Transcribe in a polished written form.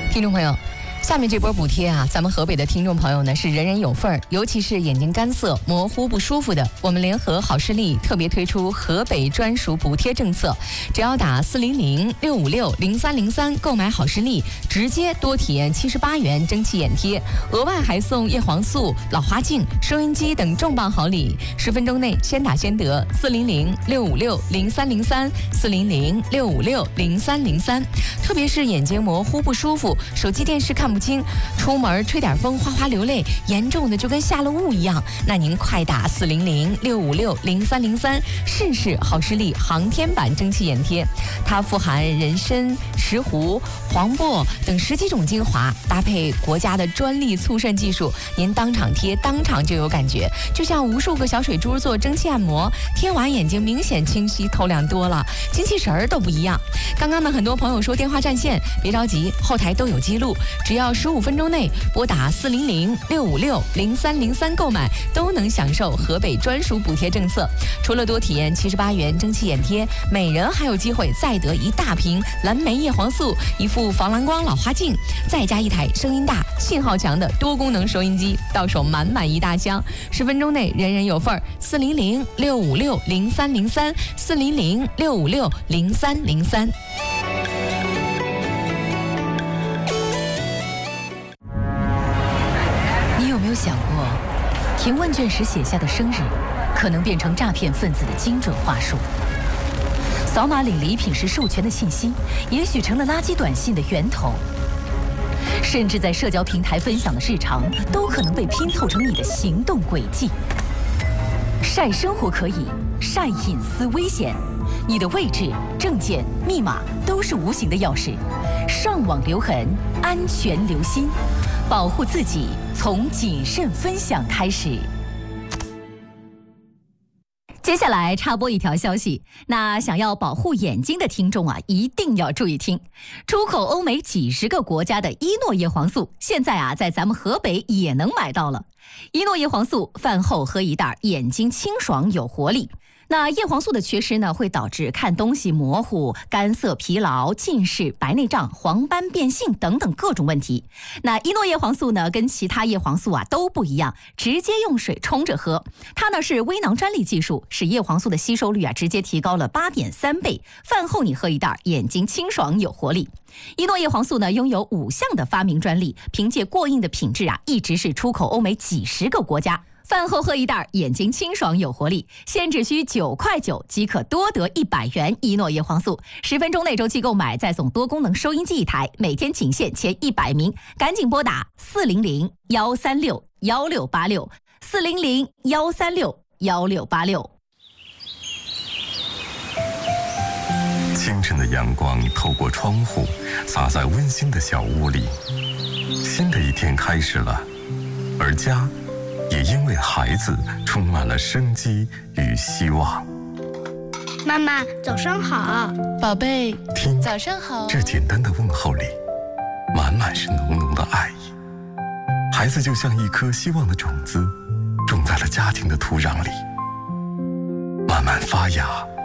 听众朋友，下面这波补贴啊，咱们河北的听众朋友呢是人人有份儿，尤其是眼睛干涩、模糊不舒服的，我们联合好视力特别推出河北专属补贴政策，只要打400-656-0303购买好视力，直接多体验78元蒸汽眼贴，额外还送叶黄素、老花镜、收音机等重磅好礼，10分钟内先打先得。400-656-0303，400-656-0303。特别是眼睛模糊不舒服，手机电视看不清，出门吹点风哗哗流泪，严重的就跟下了雾一样，那您快打400-656-0303试试好视力航天版蒸汽眼贴，它富含人参、石斛、黄柏等10几种精华，搭配国家的专利促渗技术，您当场贴当场就有感觉，就像无数个小水珠做蒸汽按摩，贴完眼睛明显清晰透亮多了，精气神儿都不一样。刚刚呢，很多朋友说电话占线，别着急，后台都有记录，只要15分钟内拨打400-656-0303购买，都能享受河北专属补贴政策。除了多体验78元蒸汽眼贴，每人还有机会再得一大瓶蓝莓叶黄素、一副防蓝光老花镜，再加一台声音大、信号强的多功能收音机，到手满满一大箱。10分钟内人人有份儿。400-656-0303，400-656-0303。你有没有想过，填问卷时写下的生日，可能变成诈骗分子的精准话术？扫码领礼品时授权的信息，也许成了垃圾短信的源头。甚至在社交平台分享的日常，都可能被拼凑成你的行动轨迹。晒生活可以，晒隐私危险。你的位置、证件、密码都是无形的钥匙，上网留痕，安全留心，保护自己从谨慎分享开始。接下来插播一条消息，那想要保护眼睛的听众啊，一定要注意听。出口欧美几十个国家的伊诺叶黄素，现在啊，在咱们河北也能买到了。伊诺叶黄素饭后喝一袋，眼睛清爽有活力。那叶黄素的缺失呢，会导致看东西模糊、干涩、疲劳、近视、白内障、黄斑变性等等各种问题。那伊诺叶黄素呢，跟其他叶黄素啊都不一样，直接用水冲着喝。它呢是微囊专利技术，使叶黄素的吸收率啊直接提高了8.3倍。饭后你喝一袋，眼睛清爽有活力。伊诺叶黄素呢拥有5项的发明专利，凭借过硬的品质啊，一直是出口欧美几十个国家。饭后喝一袋，眼睛清爽有活力，现只需9.9块即可多得100元伊诺叶黄素。10分钟内周期购买，再送多功能收音机1台，每天仅限前100名，赶紧拨打400-136-1686，400-136-1686。 清晨的阳光透过窗户，洒在温馨的小屋里。新的一天开始了，而家也因为孩子充满了生机与希望。 妈妈，早上好。 宝贝， 听， 早上好。 这简单的问候里，满满是浓浓的爱意。孩子就像一颗希望的种子，种在了家庭的土壤里，慢慢发芽，